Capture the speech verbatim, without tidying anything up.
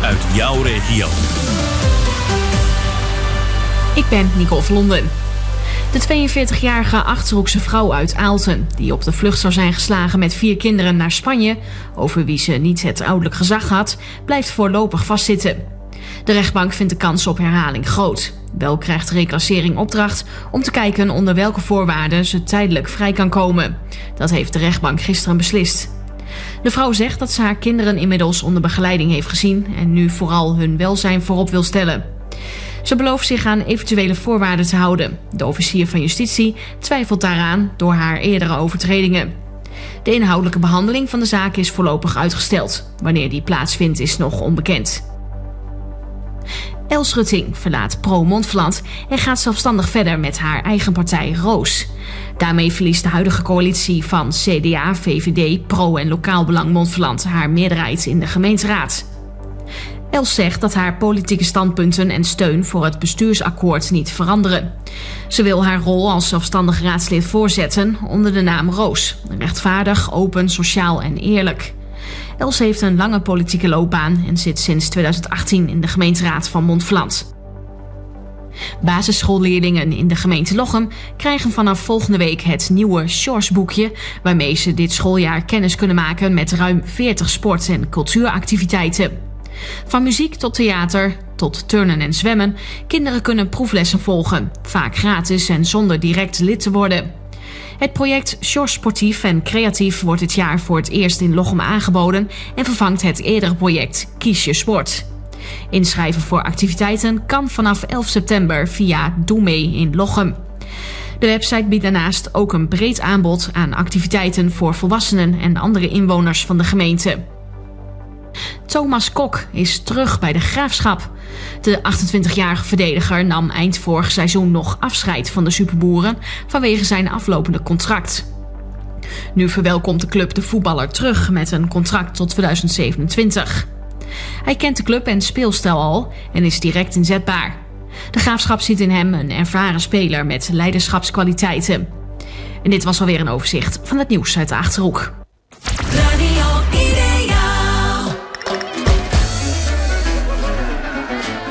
uit jouw regio. Ik ben Nicole Vlonden. De tweeënveertigjarige Achterhoekse vrouw uit Aalten, die op de vlucht zou zijn geslagen met vier kinderen naar Spanje, over wie ze niet het ouderlijk gezag had, blijft voorlopig vastzitten. De rechtbank vindt de kans op herhaling groot. Wel krijgt de reclassering opdracht om te kijken onder welke voorwaarden ze tijdelijk vrij kan komen. Dat heeft de rechtbank gisteren beslist. De vrouw zegt dat ze haar kinderen inmiddels onder begeleiding heeft gezien en nu vooral hun welzijn voorop wil stellen. Ze belooft zich aan eventuele voorwaarden te houden. De officier van justitie twijfelt daaraan door haar eerdere overtredingen. De inhoudelijke behandeling van de zaak is voorlopig uitgesteld. Wanneer die plaatsvindt is nog onbekend. Els Schutting verlaat Pro-Montferland en gaat zelfstandig verder met haar eigen partij Roos. Daarmee verliest de huidige coalitie van C D A, V V D, Pro en Lokaal Belang Montferland haar meerderheid in de gemeenteraad. Els zegt dat haar politieke standpunten en steun voor het bestuursakkoord niet veranderen. Ze wil haar rol als zelfstandig raadslid voortzetten onder de naam Roos. Rechtvaardig, open, sociaal en eerlijk. Els heeft een lange politieke loopbaan en zit sinds tweeduizend achttien in de gemeenteraad van Montferland. Basisschoolleerlingen in de gemeente Lochem krijgen vanaf volgende week het nieuwe Shores-boekje, waarmee ze dit schooljaar kennis kunnen maken met ruim veertig sport- en cultuuractiviteiten. Van muziek tot theater, tot turnen en zwemmen, kinderen kunnen proeflessen volgen, vaak gratis en zonder direct lid te worden. Het project Shores Sportief en Creatief wordt dit jaar voor het eerst in Lochem aangeboden en vervangt het eerdere project Kies je Sport. Inschrijven voor activiteiten kan vanaf elf september via Doe mee in Lochem. De website biedt daarnaast ook een breed aanbod aan activiteiten voor volwassenen en andere inwoners van de gemeente. Thomas Kok is terug bij de Graafschap. De achtentwintigjarige verdediger nam eind vorig seizoen nog afscheid van de Superboeren vanwege zijn aflopende contract. Nu verwelkomt de club de voetballer terug met een contract tot tweeduizend zevenentwintig. Hij kent de club en speelstijl al en is direct inzetbaar. De Graafschap ziet in hem een ervaren speler met leiderschapskwaliteiten. En dit was alweer een overzicht van het nieuws uit de Achterhoek.